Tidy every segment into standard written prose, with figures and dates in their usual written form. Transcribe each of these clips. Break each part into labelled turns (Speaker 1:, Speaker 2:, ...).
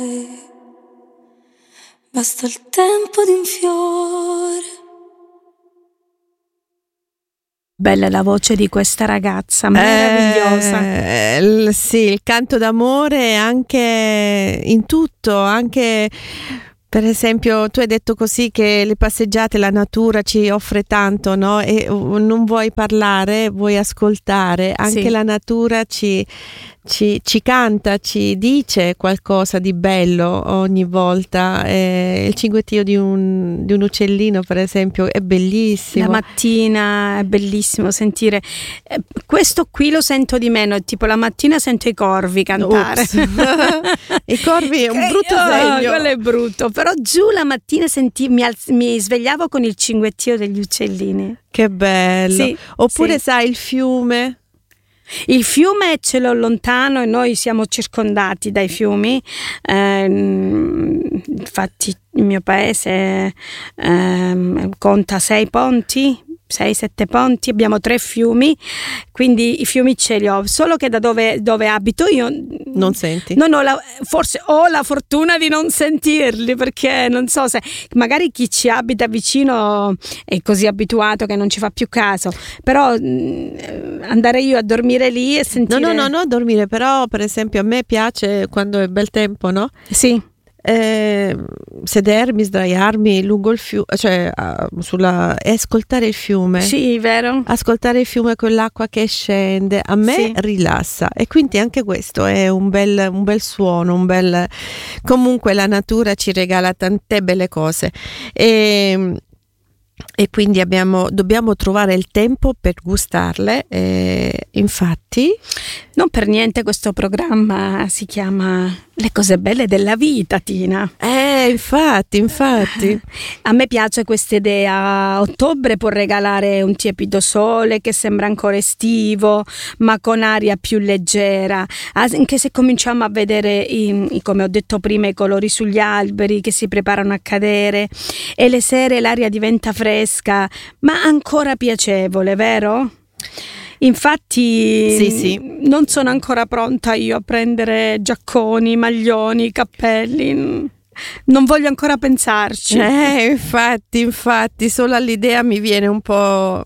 Speaker 1: Basta il tempo di un fiore.
Speaker 2: Bella la voce di questa ragazza, meravigliosa.
Speaker 3: Sì, il canto d'amore anche in tutto, anche per esempio tu hai detto così che le passeggiate, la natura ci offre tanto, no? E non vuoi parlare, vuoi ascoltare, anche
Speaker 2: Sì.
Speaker 3: la natura ci canta, ci dice qualcosa di bello ogni volta. Il cinguettio di un uccellino, per esempio, è bellissimo.
Speaker 2: La mattina è bellissimo sentire. Questo qui lo sento di meno, tipo la mattina sento i corvi cantare.
Speaker 3: I corvi è un brutto segno.
Speaker 2: Quello è brutto, però giù la mattina mi svegliavo con il cinguettio degli uccellini.
Speaker 3: Che bello.
Speaker 2: Sì,
Speaker 3: Oppure
Speaker 2: sì.
Speaker 3: sai il fiume?
Speaker 2: Il fiume ce l'ho lontano e noi siamo circondati dai fiumi, infatti il mio paese conta 6 ponti, 6-7 ponti, abbiamo 3 fiumi, quindi i fiumi ce li ho, solo che da dove abito io
Speaker 3: non senti?
Speaker 2: Forse ho la fortuna di non sentirli, perché non so se magari chi ci abita vicino è così abituato che non ci fa più caso, però andare io a dormire lì e sentire...
Speaker 3: No, dormire, però per esempio a me piace quando è bel tempo, no?
Speaker 2: Sì.
Speaker 3: Sedermi, sdraiarmi lungo il fiume, cioè e ascoltare il fiume.
Speaker 2: Sì, vero.
Speaker 3: Ascoltare il fiume con l'acqua che scende a me
Speaker 2: Sì.
Speaker 3: rilassa, e quindi anche questo è un bel suono, comunque la natura ci regala tante belle cose e quindi dobbiamo trovare il tempo per gustarle, infatti
Speaker 2: non per niente questo programma si chiama Le cose belle della vita, Tina.
Speaker 3: Infatti.
Speaker 2: A me piace questa idea. Ottobre può regalare un tiepido sole che sembra ancora estivo, ma con aria più leggera. Anche se cominciamo a vedere, come ho detto prima, i colori sugli alberi che si preparano a cadere, e le sere l'aria diventa fresca, ma ancora piacevole, vero? Infatti
Speaker 3: sì.
Speaker 2: Non sono ancora pronta io a prendere giacconi, maglioni, cappelli. Non voglio ancora pensarci.
Speaker 3: Infatti, solo all'idea mi viene un po'...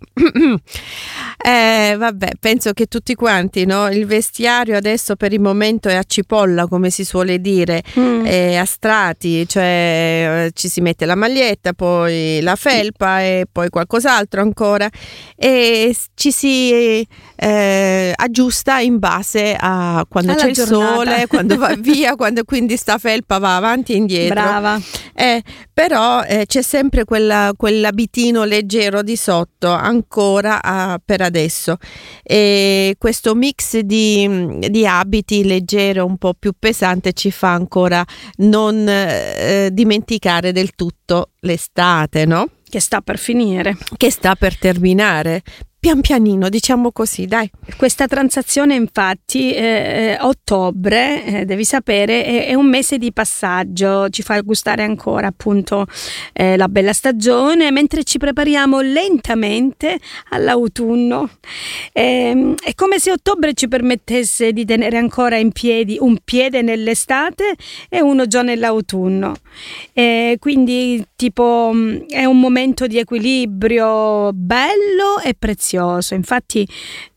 Speaker 3: vabbè, penso che tutti quanti, no? Il vestiario adesso per il momento è a cipolla, come si suole dire, a strati, cioè ci si mette la maglietta, poi la felpa e poi qualcos'altro ancora, e ci si aggiusta in base a quando
Speaker 2: alla
Speaker 3: c'è
Speaker 2: giornata.
Speaker 3: Il sole, quando va via, quando sta felpa va avanti e indietro.
Speaker 2: Brava.
Speaker 3: Però c'è sempre quell'abitino leggero di sotto ancora per adesso, e questo mix di abiti leggero un po' più pesante ci fa ancora non dimenticare del tutto l'estate, no?
Speaker 2: Che sta per finire.
Speaker 3: Che sta per terminare. Pian pianino, diciamo così, dai.
Speaker 2: Questa transazione, infatti, ottobre, devi sapere, è un mese di passaggio, ci fa gustare ancora appunto la bella stagione, mentre ci prepariamo lentamente all'autunno. È come se ottobre ci permettesse di tenere ancora in piedi un piede nell'estate e uno già nell'autunno. Quindi tipo è un momento di equilibrio bello e prezioso. Infatti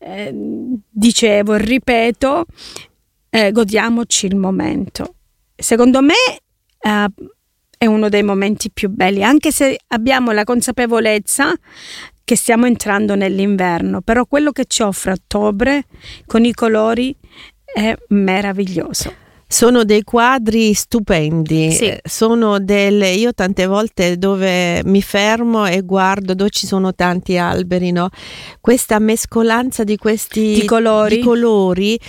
Speaker 2: dicevo e ripeto, godiamoci il momento. Secondo me è uno dei momenti più belli, anche se abbiamo la consapevolezza che stiamo entrando nell'inverno, però quello che ci offre ottobre con i colori è meraviglioso.
Speaker 3: Sono dei quadri stupendi,
Speaker 2: sì.
Speaker 3: Io tante volte dove mi fermo e guardo dove ci sono tanti alberi, no? Questa mescolanza di questi
Speaker 2: di colori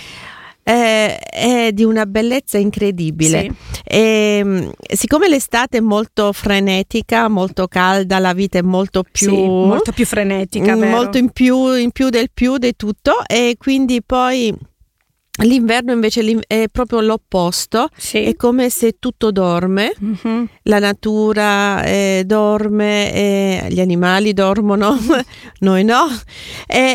Speaker 3: è di una bellezza incredibile.
Speaker 2: Sì.
Speaker 3: E, siccome l'estate è molto frenetica, molto calda, la vita è molto più
Speaker 2: frenetica, vero?
Speaker 3: Molto in più di tutto, e quindi poi l'inverno invece è proprio l'opposto,
Speaker 2: sì.
Speaker 3: È come se tutto dorme, la natura dorme, gli animali dormono, noi no, e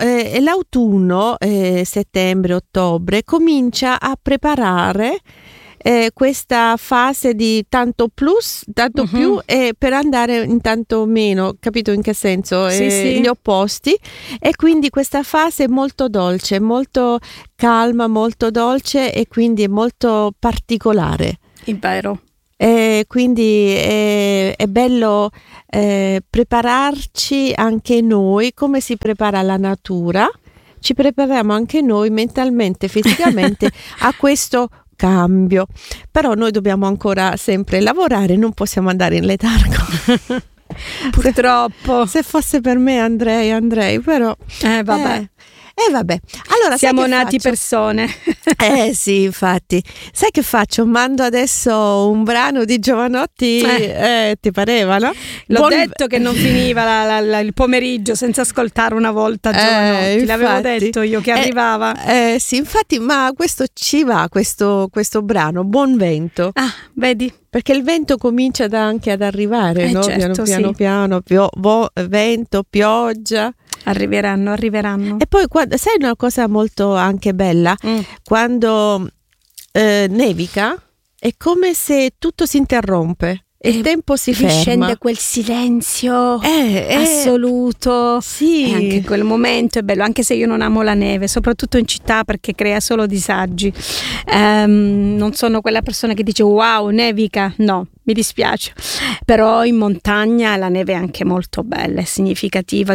Speaker 3: l'autunno, settembre, ottobre, comincia a preparare questa fase di tanto plus, tanto più, e per andare in tanto meno, capito in che senso?
Speaker 2: Sì.
Speaker 3: Gli opposti, e quindi questa fase è molto dolce, molto calma, molto dolce, e quindi è molto particolare.
Speaker 2: È vero.
Speaker 3: Quindi è bello prepararci anche noi, come si prepara la natura, ci prepariamo anche noi mentalmente, fisicamente a questo cambio. Però noi dobbiamo ancora sempre lavorare, non possiamo andare in letargo.
Speaker 2: Purtroppo.
Speaker 3: Se fosse per me andrei, però
Speaker 2: vabbè.
Speaker 3: Vabbè. Allora,
Speaker 2: siamo
Speaker 3: sai che
Speaker 2: nati
Speaker 3: faccio?
Speaker 2: persone.
Speaker 3: Sì, infatti. Sai che faccio? Mando adesso un brano di Jovanotti, ti pareva, no?
Speaker 2: L'ho detto che non finiva il pomeriggio senza ascoltare una volta Jovanotti, l'avevo detto io che arrivava.
Speaker 3: Sì, infatti, ma questo ci va, questo brano, Buon Vento.
Speaker 2: Ah, vedi?
Speaker 3: Perché il vento comincia anche ad arrivare, no?
Speaker 2: Certo,
Speaker 3: piano, vento, pioggia.
Speaker 2: Arriveranno.
Speaker 3: E poi sai una cosa molto anche bella? Quando nevica è come se tutto si interrompe. Il tempo si ferma.
Speaker 2: Scende quel silenzio assoluto.
Speaker 3: Sì.
Speaker 2: E anche quel momento è bello, anche se io non amo la neve, soprattutto in città perché crea solo disagi. Non sono quella persona che dice wow, nevica. No, mi dispiace. Però in montagna la neve è anche molto bella, è significativa.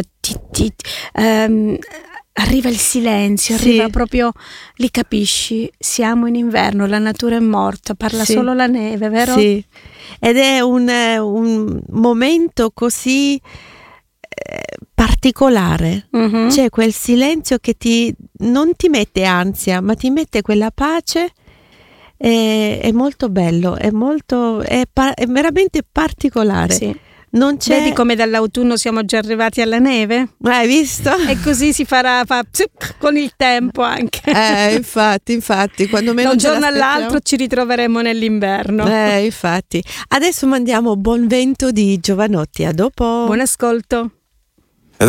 Speaker 2: Arriva il silenzio, arriva proprio, lì capisci, siamo in inverno, la natura è morta, parla solo la neve, vero?
Speaker 3: Sì, ed è un momento così particolare, c'è quel silenzio che non ti mette ansia, ma ti mette quella pace, è molto bello, è veramente particolare.
Speaker 2: Sì.
Speaker 3: Non c'è...
Speaker 2: Vedi come dall'autunno siamo già arrivati alla neve?
Speaker 3: Hai visto?
Speaker 2: E così si fa con il tempo anche.
Speaker 3: Infatti, quando meno
Speaker 2: da un giorno all'altro ci ritroveremo nell'inverno.
Speaker 3: Infatti. Adesso mandiamo Buon Vento di Jovanotti. A dopo.
Speaker 2: Buon ascolto.